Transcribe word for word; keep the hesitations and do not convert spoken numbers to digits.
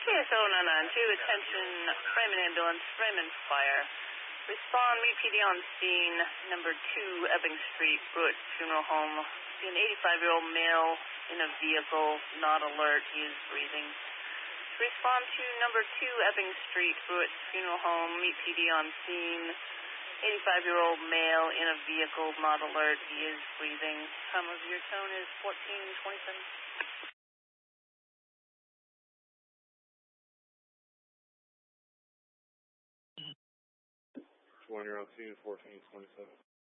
C S O nine nine two, attention, Raymond Ambulance, Raymond Fire. Respond, meet P D on scene, number two, Ebbing Street, Brewitt Funeral Home. See an eighty-five-year-old male in a vehicle, not alert, he is breathing. Respond to number two, Ebbing Street, Brewitt Funeral Home, meet P D on scene. eighty-five-year-old male in a vehicle, not alert, he is breathing. Time of your tone is fourteen twenty-seven. One year on scene, fourteen twenty-seven.